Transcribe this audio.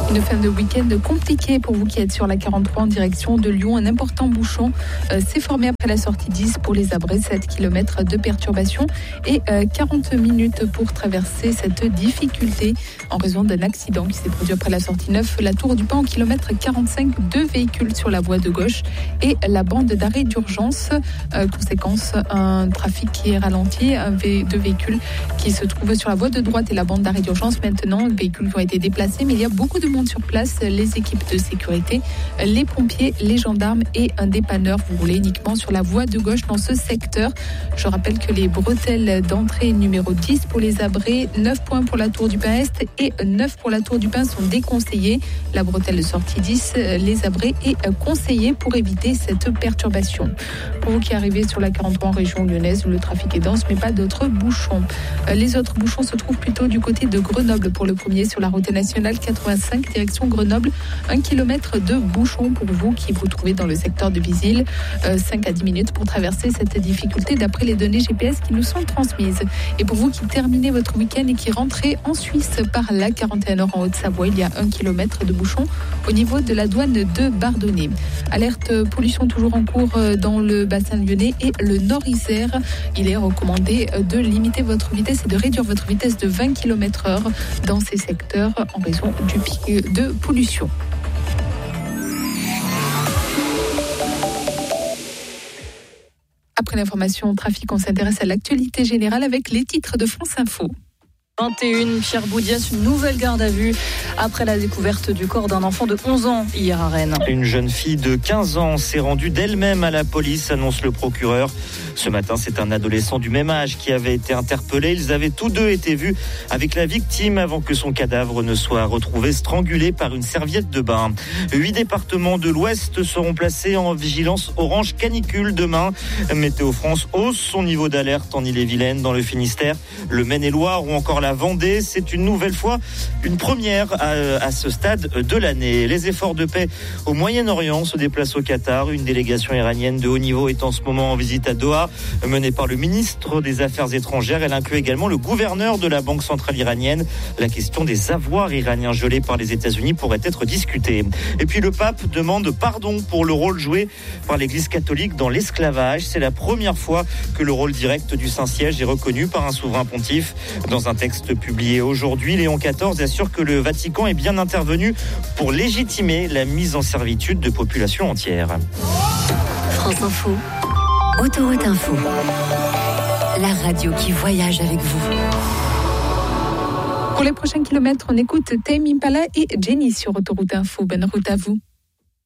Une fin de week-end compliquée pour vous qui êtes sur la 43 en direction de Lyon. Un important bouchon s'est formé après la sortie 10 pour les Abrets. 7 km de perturbation et 40 minutes pour traverser cette difficulté en raison d'un accident qui s'est produit après la sortie 9. La Tour du Pin au kilomètre 45, 2 véhicules sur la voie de gauche et la bande d'arrêt d'urgence. Conséquence, un trafic qui est ralenti, deux véhicules qui se trouvent sur la voie de droite et la bande d'arrêt d'urgence. Maintenant, véhicules qui ont été déplacés, mais il y a beaucoup de monde sur place, les équipes de sécurité, les pompiers, les gendarmes et un dépanneur. Vous roulez uniquement sur la voie de gauche dans ce secteur. Je rappelle que les bretelles d'entrée numéro 10 pour les Abrets, 9 points pour la Tour du Pin Est et 9 pour la Tour du Pin sont déconseillées. La bretelle de sortie 10, les Abrets est conseillée pour éviter cette perturbation. Pour vous qui arrivez sur la 43 en région lyonnaise, le trafic est dense mais pas d'autres bouchons. Les autres bouchons se trouvent plutôt du côté de Grenoble pour le premier sur la route nationale 85 direction Grenoble. 1 km de bouchons pour vous qui vous trouvez dans le secteur de Visil. 5 à 10 minutes pour traverser cette difficulté d'après les données GPS qui nous sont transmises. Et pour vous qui terminez votre week-end et qui rentrez en Suisse par la 41 Nord en Haute-Savoie, il y a 1 km de bouchons au niveau de la douane de Bardonnay. Alerte pollution toujours en cours dans le bassin lyonnais et le Nord-Isère. Il est recommandé de limiter votre vitesse et de réduire votre vitesse de 20 km/h dans ces secteurs en raison du pic de pollution. Après l'information trafic, on s'intéresse à l'actualité générale avec les titres de France Info. 21, Pierre Boudias, une nouvelle garde à vue après la découverte du corps d'un enfant de 11 ans hier à Rennes. Une jeune fille de 15 ans s'est rendue d'elle-même à la police, annonce le procureur. Ce matin, c'est un adolescent du même âge qui avait été interpellé. Ils avaient tous deux été vus avec la victime avant que son cadavre ne soit retrouvé strangulé par une serviette de bain. 8 départements de l'Ouest seront placés en vigilance orange canicule demain. Météo France hausse son niveau d'alerte en Ille-et-Vilaine, dans le Finistère, le Maine-et-Loire ou encore la Vendée. C'est une nouvelle fois une première à ce stade de l'année. Les efforts de paix au Moyen-Orient se déplacent au Qatar. Une délégation iranienne de haut niveau est en ce moment en visite à Doha, menée par le ministre des Affaires étrangères. Elle inclut également le gouverneur de la Banque centrale iranienne. La question des avoirs iraniens gelés par les États-Unis pourrait être discutée. Et puis le pape demande pardon pour le rôle joué par l'Église catholique dans l'esclavage. C'est la première fois que le rôle direct du Saint-Siège est reconnu par un souverain pontife. Dans un texte publié aujourd'hui, Léon XIV assure que le Vatican est bien intervenu pour légitimer la mise en servitude de populations entières. France Info, Autoroute Info, la radio qui voyage avec vous. Pour les prochains kilomètres, on écoute Tame Impala et Jenny sur Autoroute Info. Bonne route à vous.